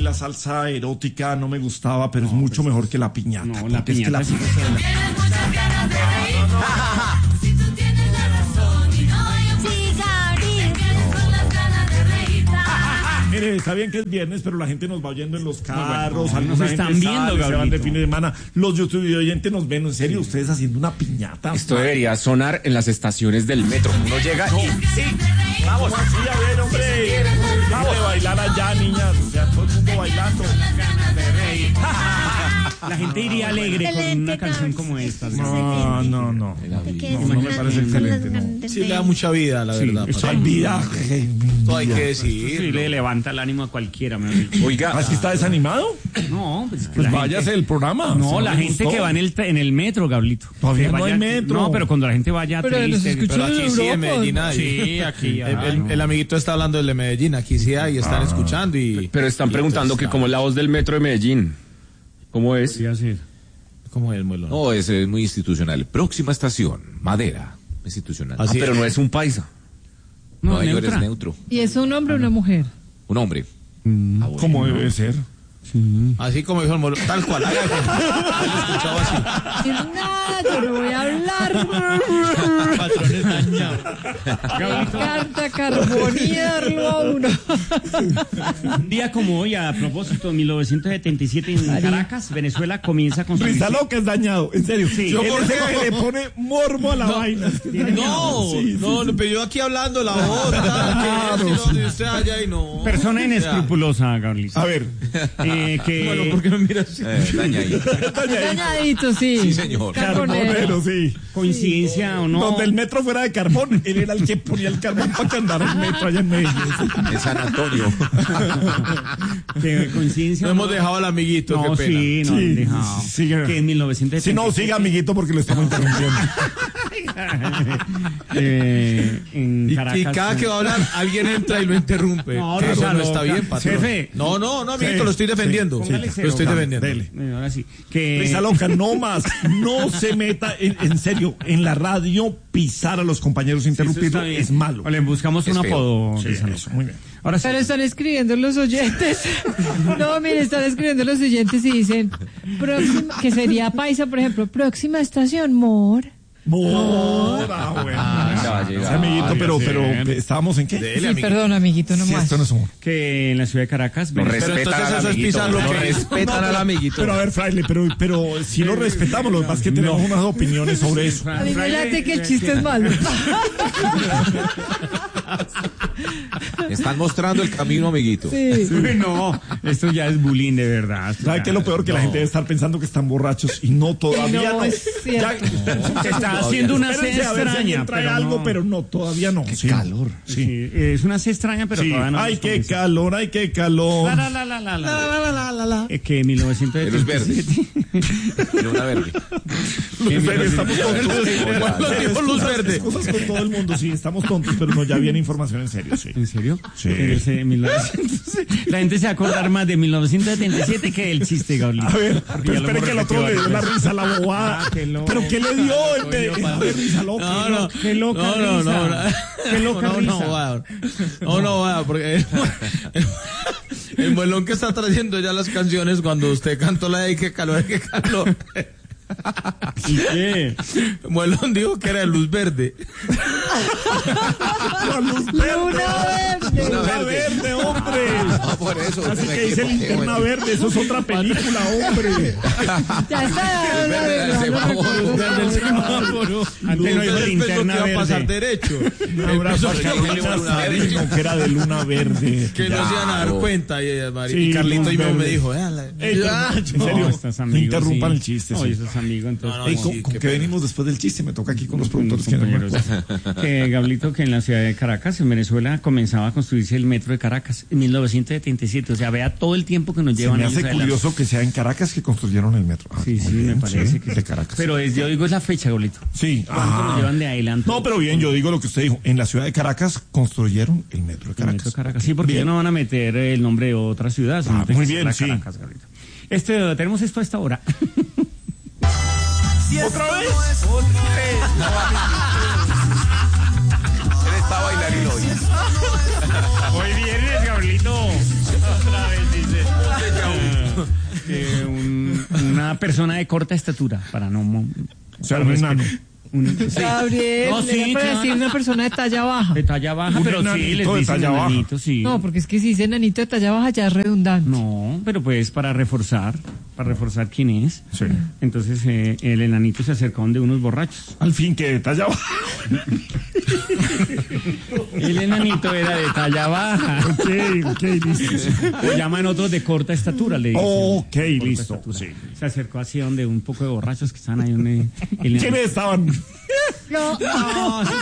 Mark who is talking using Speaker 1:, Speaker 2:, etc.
Speaker 1: la salsa erótica no me gustaba, pero es mucho mejor que la piñata.
Speaker 2: No, la piñata
Speaker 1: es
Speaker 2: sí.
Speaker 3: Si tú tienes la razón y no yo con las ganas de reír.
Speaker 1: Mire, está bien que es viernes, pero la gente nos va oyendo en los carros,
Speaker 2: No,
Speaker 1: algunos
Speaker 2: nos están
Speaker 1: gente
Speaker 2: viendo,
Speaker 1: sale, se van de
Speaker 2: Gabrielito.
Speaker 1: fin de semana. Los YouTube oyentes nos ven, en serio, ustedes haciendo una piñata.
Speaker 4: Esto debería sonar en las estaciones del metro. Uno llega y...
Speaker 1: Vamos, así, a ver, hombre. Vamos a bailar allá, niñas. O sea, todo el mundo bailando.
Speaker 2: La gente iría alegre con una canción como esta.
Speaker 1: No. No me parece excelente, no.
Speaker 5: Sí, le da mucha vida, la verdad.
Speaker 1: Eso hay vida.
Speaker 5: Esto hay que
Speaker 2: Sí,
Speaker 5: decir.
Speaker 2: le levanta el ánimo a cualquiera. mejor dicho.
Speaker 4: Oiga,
Speaker 1: ¿Así está desanimado?
Speaker 2: No, pues,
Speaker 1: Pues váyase del programa.
Speaker 2: No,
Speaker 1: Si
Speaker 2: la
Speaker 1: le
Speaker 2: gente
Speaker 1: gustó.
Speaker 2: que va en el metro, Gablito.
Speaker 1: Todavía
Speaker 2: Que
Speaker 1: no
Speaker 2: vaya-
Speaker 1: hay metro.
Speaker 2: No, pero cuando la gente vaya
Speaker 6: Pero nos
Speaker 2: triste.
Speaker 6: escuchan
Speaker 5: Pero aquí
Speaker 6: en
Speaker 5: sí, en
Speaker 6: Europa.
Speaker 5: Medellín hay.
Speaker 2: Sí, aquí hay.
Speaker 5: El amiguito está hablando del de Medellín. Aquí sí hay, están escuchando y...
Speaker 4: pero están preguntando que cómo es la voz del metro de Medellín. ¿Cómo es?
Speaker 2: Sí, así.
Speaker 5: ¿Cómo es, Muelón?
Speaker 7: No, es muy institucional. Próxima estación, Madera. Institucional.
Speaker 5: Así
Speaker 4: Pero no es un paisa.
Speaker 7: No, yo
Speaker 2: neutra.
Speaker 7: eres neutro.
Speaker 6: ¿Y es un hombre o una mujer?
Speaker 7: Un hombre.
Speaker 1: Como debe ser.
Speaker 5: Así como dijo el Muelón. Tal cual. Haga que- lo escuchaba así.
Speaker 6: Nada, yo no voy a hablar.
Speaker 5: Patrones dañados.
Speaker 6: Carta carbonidarlo a uno.
Speaker 2: Un día como hoy, a propósito, en 1977 en Caracas, Venezuela comienza a construir.
Speaker 1: Risa loca es dañado, en serio.
Speaker 2: Sí.
Speaker 1: Él es el que le pone morbo a la vaina.
Speaker 5: No, pero yo aquí hablando la otra.
Speaker 1: Claro,
Speaker 5: Que usted allá y no.
Speaker 2: Persona inescrupulosa, Gabrielito.
Speaker 1: A ver.
Speaker 2: Que
Speaker 5: Bueno, ¿por qué me miras así?
Speaker 7: Daña ahí.
Speaker 6: Dañadito, sí.
Speaker 7: Sí, señor.
Speaker 1: Carbonero, sí.
Speaker 2: coincidencia o no.
Speaker 1: Donde el metro fuera de carbón, él era el que ponía el carbón para que andara el metro allá en Medellín.
Speaker 7: En San Antonio.
Speaker 2: Que coincidencia
Speaker 5: No
Speaker 2: o
Speaker 5: hemos dejado al amiguito,
Speaker 2: No,
Speaker 5: qué pena.
Speaker 2: sí, no
Speaker 1: Sí,
Speaker 2: han dejado.
Speaker 1: sigue.
Speaker 2: Que en 1977.
Speaker 1: Si no, siga, amiguito, porque lo estamos interrumpiendo.
Speaker 2: En
Speaker 5: Y
Speaker 2: Caracas.
Speaker 5: cada que va a hablar, alguien entra y lo interrumpe.
Speaker 2: No,
Speaker 5: Que eso
Speaker 2: Risa
Speaker 5: no está
Speaker 2: loca.
Speaker 5: bien, patrón.
Speaker 2: Jefe.
Speaker 5: No, amiguito,
Speaker 1: Sí,
Speaker 5: lo estoy defendiendo.
Speaker 2: Póngale
Speaker 5: Lo
Speaker 2: cero,
Speaker 5: estoy
Speaker 1: Carlos,
Speaker 5: defendiendo.
Speaker 1: dele.
Speaker 2: Ahora sí. Que
Speaker 1: Risa loca, no más. No se meta, en serio, en la radio pisar a los compañeros,
Speaker 2: Eso
Speaker 1: interrumpirlo
Speaker 2: está bien.
Speaker 1: es malo.
Speaker 2: O le buscamos un
Speaker 7: Es feo.
Speaker 2: apodo.
Speaker 1: Sí,
Speaker 2: Risa
Speaker 1: eso,
Speaker 2: loca.
Speaker 1: muy bien.
Speaker 2: Ahora sí.
Speaker 6: Pero están escribiendo los oyentes. No, mire, están escribiendo los oyentes y dicen, próxima, que sería paisa, por ejemplo, próxima estación, Mor.
Speaker 1: Mora, bueno.
Speaker 4: ya va a llegar.
Speaker 1: Sí, amiguito, pero
Speaker 2: bien.
Speaker 1: ¿estábamos en qué?
Speaker 5: Dele,
Speaker 6: Sí,
Speaker 5: amiguito.
Speaker 6: perdón, amiguito, no
Speaker 1: Sí,
Speaker 6: más.
Speaker 1: esto no es humor.
Speaker 2: Que en la ciudad de Caracas.
Speaker 4: No
Speaker 2: Venezuela-
Speaker 5: Pero
Speaker 4: respetan
Speaker 5: entonces
Speaker 4: al
Speaker 5: eso es
Speaker 4: amiguito.
Speaker 5: pisar lo
Speaker 4: No
Speaker 5: que
Speaker 4: respetan al amiguito.
Speaker 1: Pero a ver, Fraile, pero si lo respetamos, lo que pasa es que tenemos unas opiniones sobre eso.
Speaker 6: A mí me late que el chiste es malo.
Speaker 7: Están mostrando el camino, amiguito.
Speaker 6: Sí.
Speaker 2: No, esto ya es bullying de verdad.
Speaker 1: ¿Sabe qué es lo peor? Que la gente debe estar pensando que están borrachos y no, todavía
Speaker 6: No,
Speaker 1: no.
Speaker 6: es cierto.
Speaker 2: Se está haciendo una C
Speaker 1: Espérense a ver si alguien
Speaker 2: extraña.
Speaker 1: trae
Speaker 2: pero
Speaker 1: algo,
Speaker 2: no.
Speaker 1: pero no, todavía no. Qué
Speaker 7: calor.
Speaker 1: Sí.
Speaker 2: Sí, es una C extraña, pero
Speaker 1: Sí.
Speaker 2: todavía no.
Speaker 1: Ay,
Speaker 2: hemos
Speaker 1: qué
Speaker 2: comenzado.
Speaker 1: calor, ay, qué calor.
Speaker 2: La. Que en 1977.
Speaker 7: Luz verde. Tiene una verde.
Speaker 1: En serio, estamos tontos.
Speaker 5: dijo luz verde.
Speaker 1: Cosas con todo el mundo, sí, estamos tontos, pero no, ya viene información en serio, sí.
Speaker 2: ¿En serio?
Speaker 1: Sí.
Speaker 2: En 1900, la gente se va a acordar más de 1977 que del chiste, Gabriel.
Speaker 1: A ver,
Speaker 2: Porque
Speaker 1: pero
Speaker 2: ya lo
Speaker 1: espere
Speaker 2: hemos
Speaker 1: que el otro le dio
Speaker 2: repetido
Speaker 1: la
Speaker 2: varias
Speaker 1: risa a la bobada.
Speaker 2: Ah, qué loco.
Speaker 1: ¿Pero qué le dio? A ver, risa loca.
Speaker 5: No,
Speaker 2: Qué loca risa. Qué loca risa.
Speaker 5: No, porque el muelón que está trayendo ya las canciones cuando usted cantó la de "Ay, qué calor, qué calor".
Speaker 2: ¿Y qué?
Speaker 5: Muelón dijo que era de luz verde.
Speaker 1: La luz verde.
Speaker 6: Luna verde.
Speaker 1: Luna verde, hombre.
Speaker 7: No, por eso.
Speaker 1: Así
Speaker 7: me
Speaker 1: que dice
Speaker 7: equivoqué,
Speaker 1: Linterna
Speaker 7: bueno.
Speaker 1: Verde, eso es otra película, hombre.
Speaker 6: Ya está.
Speaker 7: verde del semáforo.
Speaker 5: Luz verde del semáforo.
Speaker 2: Antes no dijo
Speaker 5: Usted pensó
Speaker 2: linterna
Speaker 5: que iba a pasar
Speaker 2: verde.
Speaker 5: derecho.
Speaker 1: Un abrazo a
Speaker 5: Empezó a
Speaker 1: Carlos
Speaker 5: llamarle Luna Verde.
Speaker 1: Nazareno, que era de Luna Verde.
Speaker 5: Que no se iban a dar cuenta. Y
Speaker 1: Sí,
Speaker 5: Carlito
Speaker 1: luz
Speaker 5: y me
Speaker 1: verde.
Speaker 5: dijo,
Speaker 1: Ey, pero, en serio,
Speaker 2: estás
Speaker 1: no
Speaker 2: amigo,
Speaker 1: interrumpan
Speaker 2: sí.
Speaker 1: el chiste.
Speaker 2: No,
Speaker 1: sí.
Speaker 2: estás amigo, entonces.
Speaker 5: No,
Speaker 1: Ey,
Speaker 5: no,
Speaker 1: ¿con
Speaker 5: sí,
Speaker 1: con
Speaker 5: qué
Speaker 1: qué
Speaker 5: pena.
Speaker 1: venimos después del chiste? Me toca aquí con los productores. Que no me
Speaker 2: compañeros.
Speaker 1: acuerdo.
Speaker 2: Que Gablito, que en la ciudad de Caracas, en Venezuela, comenzaba a construirse el metro de Caracas en 1977. O sea, vea todo el tiempo que nos
Speaker 1: Se
Speaker 2: llevan
Speaker 1: me
Speaker 2: años
Speaker 1: hace
Speaker 2: adelante.
Speaker 1: curioso que sea en Caracas que construyeron el metro. Ah,
Speaker 2: Sí, sí,
Speaker 1: muy
Speaker 2: me
Speaker 1: bien,
Speaker 2: parece
Speaker 1: sí,
Speaker 2: que
Speaker 1: de Caracas.
Speaker 2: Pero yo digo es la fecha, Gablito.
Speaker 1: Sí.
Speaker 2: ¿Cuánto nos llevan de adelante?
Speaker 1: No, pero bien, yo digo lo que usted dijo. En la ciudad de Caracas construyeron el metro de
Speaker 2: El
Speaker 1: Caracas.
Speaker 2: metro de Caracas. Sí, porque
Speaker 1: Bien.
Speaker 2: ya no van a meter el nombre de otra ciudad. sino
Speaker 1: Ah,
Speaker 2: tiene
Speaker 1: muy
Speaker 2: que ser
Speaker 1: bien,
Speaker 2: la
Speaker 1: sí.
Speaker 2: Caracas, Gablito. Tenemos esto a esta hora.
Speaker 1: ¿Otra vez?
Speaker 7: Él está bailarino hoy.
Speaker 2: Hoy viernes, Gablito. Otra vez dice. una persona de corta estatura, para no...
Speaker 1: O sea, un enano.
Speaker 2: Sí.
Speaker 6: Gabriel,
Speaker 2: No, sí,
Speaker 6: era para
Speaker 2: claro.
Speaker 6: decir una persona de talla baja.
Speaker 2: De talla baja,
Speaker 1: Un
Speaker 2: pero sí,
Speaker 1: enanito
Speaker 2: les
Speaker 1: de
Speaker 2: dicen
Speaker 1: talla baja.
Speaker 2: enanito, sí.
Speaker 6: No, porque es que si dice enanito de talla baja ya es redundante.
Speaker 2: No, pero pues para reforzar quién es.
Speaker 1: Sí.
Speaker 2: Entonces el enanito se acercó donde unos borrachos.
Speaker 1: Al fin que de talla baja.
Speaker 2: El enanito era de talla baja.
Speaker 1: Ok, listo.
Speaker 2: Lo llaman otros de corta estatura, le dicen.
Speaker 1: Ok,
Speaker 2: Corta
Speaker 1: listo.
Speaker 2: estatura.
Speaker 1: Sí.
Speaker 2: Se acercó así donde un poco de borrachos que están ahí. El
Speaker 1: ¿Quiénes estaban?
Speaker 6: No,
Speaker 2: No, sí